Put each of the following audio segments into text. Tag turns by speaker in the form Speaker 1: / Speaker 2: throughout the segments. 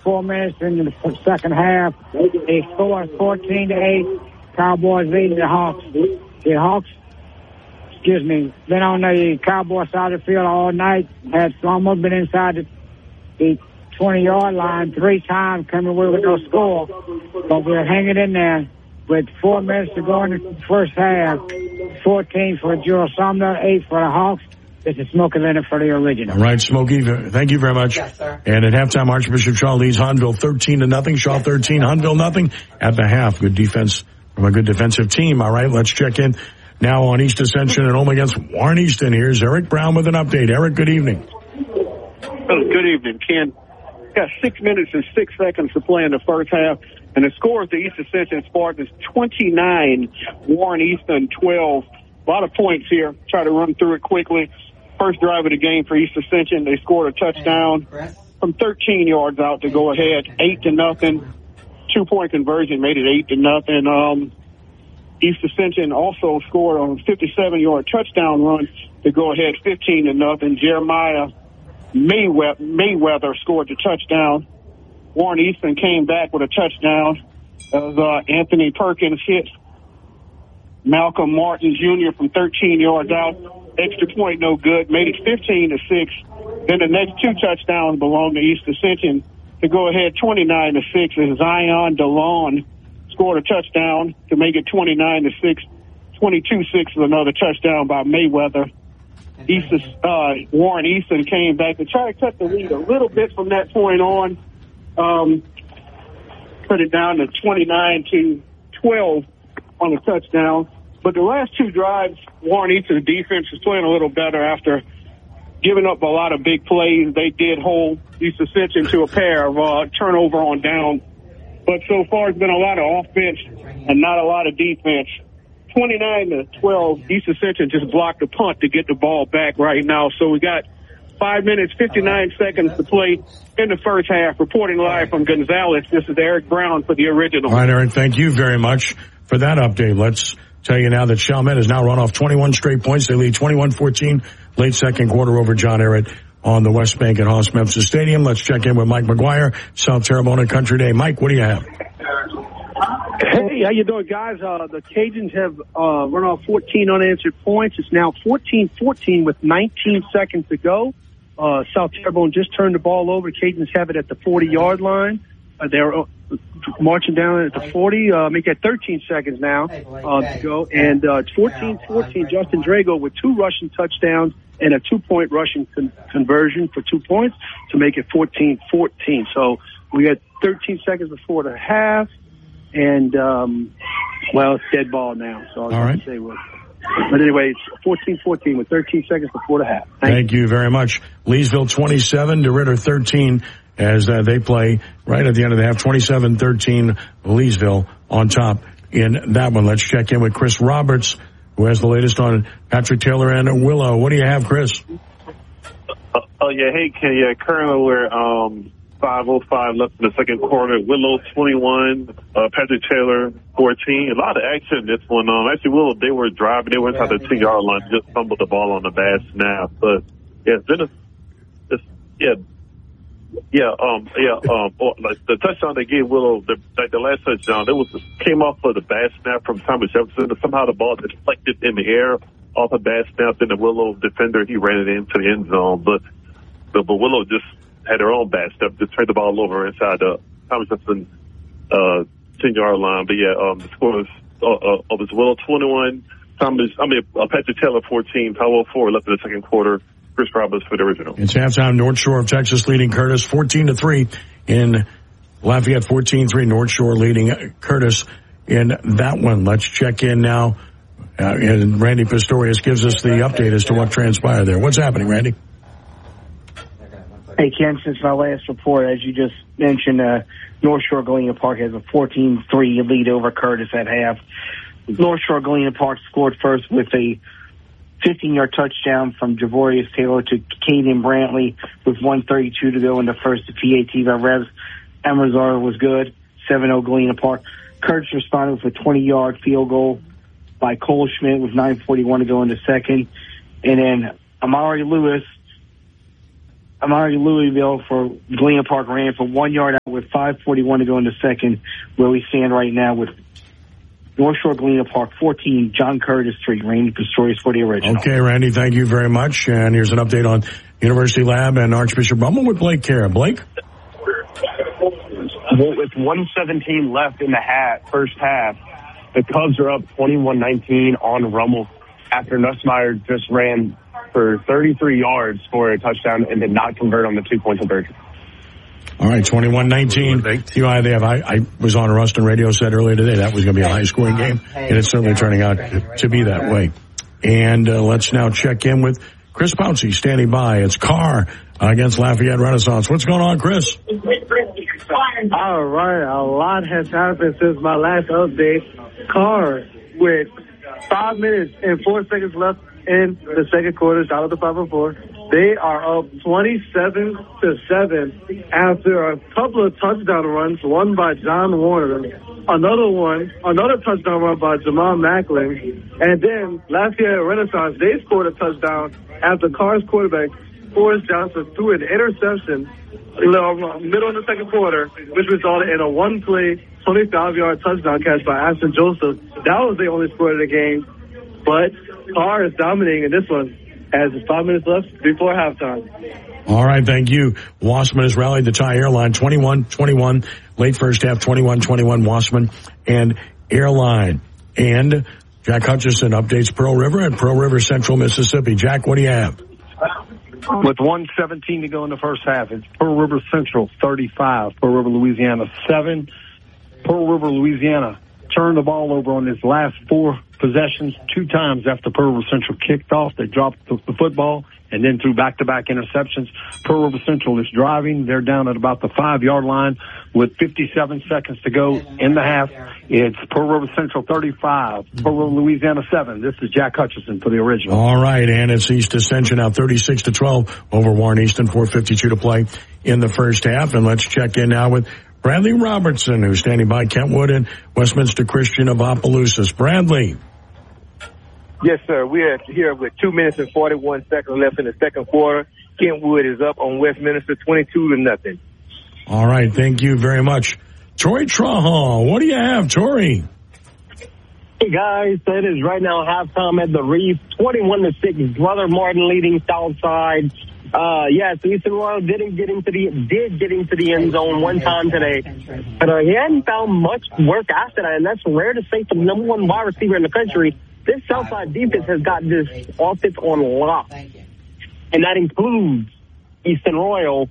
Speaker 1: 4 minutes into the second half. They scored 14-8. Cowboys leading the Hawks. The Hawks, been on the Cowboy side of the field all night. Had almost been inside the 20-yard line 3 times, coming away with no score. But we're hanging in there with 4 minutes to go in the first half. 14 for Joe Sumner, 8 for the Hawks. This is Smokey Leonard for the original.
Speaker 2: All right, Smokey, thank you very much.
Speaker 3: Yes, sir.
Speaker 2: And at halftime, Archbishop Shaw leads Hahnville 13-0. Shaw 13, Hahnville nothing. At the half, good defense from a good defensive team. All right, let's check in now on East Ascension and home against Warren Easton. Here's Eric Brown with an update. Eric, good evening.
Speaker 4: Oh, good evening, Ken. Got 6 minutes and 6 seconds to play in the first half, and the score of the East Ascension Spartans 29, Warren Easton 12. A lot of points here. Try to run through it quickly. First drive of the game for East Ascension, they scored a touchdown from 13 yards out to go ahead, 8-0. 2-point conversion made it 8-0. East Ascension also scored on a 57-yard touchdown run to go ahead, 15-0. Jeremiah Mayweather scored the touchdown. Warren Easton came back with a touchdown as Anthony Perkins hit Malcolm Martin Jr. from 13 yards out. Extra point, no good. Made it 15-6. Then the next 2 touchdowns belonged to East Ascension to go ahead 29-6 as Zion DeLon scored a touchdown to make it 29-6. 22-6 is another touchdown by Mayweather. Warren Easton came back to try to cut the lead a little bit from that point on. Put it down to 29-12 on a touchdown. But the last 2 drives, Warren Easton's defense is playing a little better after giving up a lot of big plays. They did hold East Ascension to a pair of turnover on down. But so far it's been a lot of offense and not a lot of defense. 29-12, East Ascension just blocked a punt to get the ball back right now. So we got 5 minutes, 59 seconds to play in the first half. Reporting live from Gonzales, this is Eric Brown for the original.
Speaker 2: All right, Eric, thank you very much for that update. Let's tell you now that Chalmette has now run off 21 straight points. They lead 21-14 late second quarter over John Ehret on the West Bank at Hoss-Memphis Stadium. Let's check in with Mike McGuire, South Terrebonne Country Day. Mike, what do you have?
Speaker 5: Hey, how you doing, guys? The Cajuns have run off 14 unanswered points. It's now 14-14 with 19 seconds to go. South Terrebonne just turned the ball over. The Cajuns have it at the 40-yard line. They're marching down at the 40. Make that 13 seconds now to go. And it's 14-14. Justin Drago with 2 rushing touchdowns and a 2-point rushing conversion for 2 points to make it 14-14. So we got 13 seconds before the half. And, it's dead ball now. So I was going to say, but anyway, it's 14-14 with 13 seconds before the half.
Speaker 2: Thank you very much. Leesville 27, DeRidder 13 as they play right at the end of the half. 27-13, Leesville on top in that one. Let's check in with Chris Roberts, who has the latest on Patrick Taylor and Willow. What do you have, Chris?
Speaker 6: Hey, Ken. Yeah, currently we're 5:05 left in the second quarter. Willow 21, Patrick Taylor 14. A lot of action in this one. Actually, Willow, they were driving. They were inside the 10-yard line, just fumbled the ball on the bad snap. But yeah, like the touchdown they gave Willow, the last touchdown, came off of the bad snap from Thomas Jefferson. Somehow the ball deflected in the air off a bad snap. Then the Willow defender, he ran it into the end zone. But Willow just had their own bad step, just turned the ball over inside the Thomas Jefferson 10-yard line. But the score was Willow 21, Patrick Taylor 14, Powell 4 left in the second quarter. Chris Roberts for the original.
Speaker 2: It's halftime. North Shore of Texas leading Curtis 14-3 in Lafayette. 14-3. North Shore leading Curtis in that one. Let's check in now. And Randy Pistorius gives us the update as to what transpired there. What's happening, Randy?
Speaker 1: Hey, Ken, since my last report, as you just mentioned, North Shore Galena Park has a 14-3 lead over Curtis at half. North Shore Galena Park scored first with a 15-yard touchdown from Javorius Taylor to Caden Brantley with 1:32 to go in the first. The PAT by Revs Emerzar was good. 7-0 Galena Park. Curtis responded with a 20-yard field goal by Cole Schmidt with 9:41 to go in the second. And then Amari Lewis
Speaker 3: Amari Louisville for Galena Park ran for 1 yard out with 5:41 to go in the second, where we stand right now with North Shore Galena Park 14, John Curtis 3, Randy Pistorius for the original.
Speaker 2: Okay, Randy, thank you very much. And here's an update on University Lab and Archbishop Rummel with Blake Kara. Blake?
Speaker 7: Well, with 1:17 left in the first half, the Cubs are up 21-19 on Rummel after Nussmeier just ran for 33 yards for a touchdown and did not convert on the 2-point conversion.
Speaker 2: All right, 21-19. I was on Ruston Radio, said earlier today that was going to be a high-scoring game, and it's certainly turning out to be that way. And let's now check in with Chris Pouncey standing by. It's Carr against Lafayette Renaissance. What's going on, Chris?
Speaker 8: All right, a lot has happened since my last update. Carr with 5 minutes and 4 seconds left in the second quarter, out of the 5-4. They are up 27-7 after a couple of touchdown runs, one by John Warner, another touchdown run by Jamal Macklin, and then Lafayette Renaissance, they scored a touchdown after Carr's quarterback, Forrest Johnson, threw an interception middle of the second quarter, which resulted in a one-play, 25-yard touchdown catch by Ashton Joseph. That was the only score of the game, but Carr is dominating in this one as there's 5 minutes left before halftime.
Speaker 2: All right, thank you. Wasserman has rallied the Thai Airline 21-21, late first half 21-21, Wasserman and Airline. And Jack Hutchison updates Pearl River and Pearl River Central Mississippi. Jack, what do you have?
Speaker 9: With 1:17 to go in the first half, it's Pearl River Central 35, Pearl River, Louisiana 7. Pearl River, Louisiana turned the ball over on his last 4 possessions 2 times after Pearl River Central kicked off. They dropped the football and then threw back-to-back interceptions. Pearl River Central is driving. They're down at about the 5-yard line with 57 seconds to go in the half. It's Pearl River Central 35, Pearl River, Louisiana 7. This is Jack Hutchison for the original.
Speaker 2: All right, and it's East Ascension now 36-12 over Warren Easton, 4:52 to play in the first half. And let's check in now with Bradley Robertson, who's standing by Kentwood and Westminster Christian of Opelousas. Bradley.
Speaker 10: Yes, sir. We are here with 2 minutes and 41 seconds left in the second quarter. Kentwood is up on Westminster 22-0.
Speaker 2: All right. Thank you very much. Tori Trahal, what do you have, Tori?
Speaker 11: Hey, guys. It is right now halftime at the Reef. 21-6. Brother Martin leading Southside. Yes, Easton Royal did get into the end zone one time today. But he hadn't found much work after that, and that's rare to say for the number 1 wide receiver in the country. This Southside defense has got this offense on lock, and that includes Easton Royal.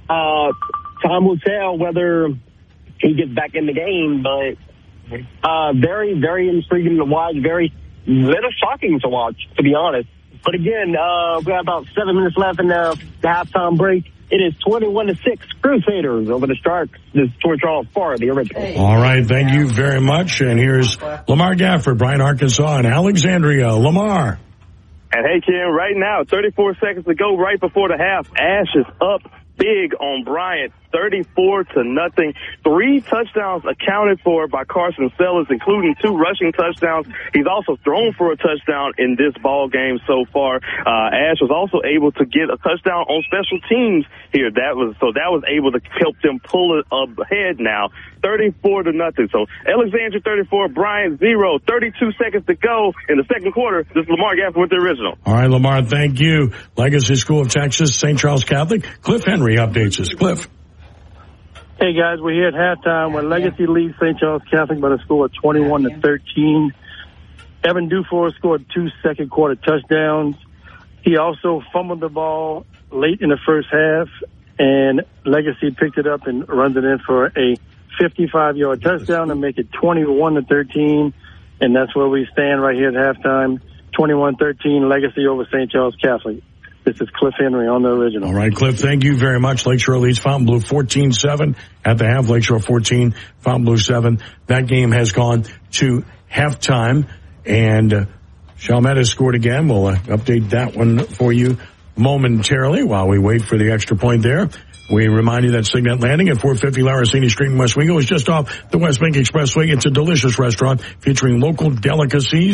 Speaker 11: Time will tell whether he gets back in the game, but very, very intriguing to watch, very little shocking to watch, to be honest. But again, we got about 7 minutes left in the halftime break. It is 21-6 Crusaders over the Sharks. This is Tori Trahal for the original.
Speaker 2: All right, thank you very much. And here's Lamar Gafford, Bryan, Arkansas, and Alexandria. Lamar.
Speaker 12: And hey, Ken, right now, 34 seconds to go right before the half. Ash is up big on Bryant, 34-0. 3 touchdowns accounted for by Carson Sellers, including 2 rushing touchdowns. He's also thrown for a touchdown in this ball game so far. Ash was also able to get a touchdown on special teams here. That was able to help them pull it up ahead now, 34-0. So Alexandria 34, Bryant 0. 32 seconds to go in the second quarter. This is Lamar Gafford with the original.
Speaker 2: All right, Lamar, thank you. Legacy School of Texas, St. Charles Catholic. Cliff Henry updates us. Cliff.
Speaker 8: Hey, guys, we're here at halftime when Legacy leads St. Charles Catholic by the score of 21-13. Evan Dufour scored 2 second-quarter touchdowns. He also fumbled the ball late in the first half, and Legacy picked it up and runs it in for a 55-yard touchdown to make it 21-13, and that's where we stand right here at halftime, 21-13, Legacy over St. Charles Catholic. This is Cliff Henry on the original.
Speaker 2: All right, Cliff, thank you very much. Lakeshore leads Fontainebleau 14-7 at the half. Lakeshore 14, Fontainebleau 7. That game has gone to halftime, and Chalmette has scored again. We'll update that one for you momentarily while we wait for the extra point there. We remind you that Signet Landing at 450 Laracini Street in West Wego is just off the West Bank Expressway. It's a delicious restaurant featuring local delicacies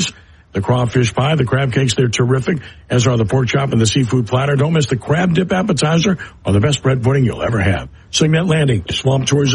Speaker 2: the crawfish pie, the crab cakes. They're terrific, as are the pork chop and the seafood platter. Don't miss the crab dip appetizer or the best bread pudding you'll ever have. Signet Landing, Swamp Tours